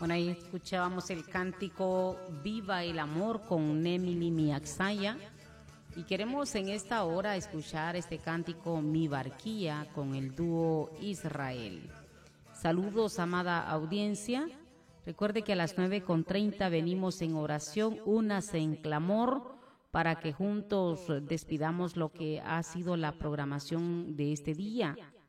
Bueno, ahí escuchábamos el cántico Viva el Amor con Nemili Miaxaya. Y queremos en esta hora escuchar este cántico Mi Barquilla con el dúo Israel. Saludos, amada audiencia. Recuerde que a las 9:30 venimos en oración, únase en clamor, para que juntos despidamos lo que ha sido la programación de este día.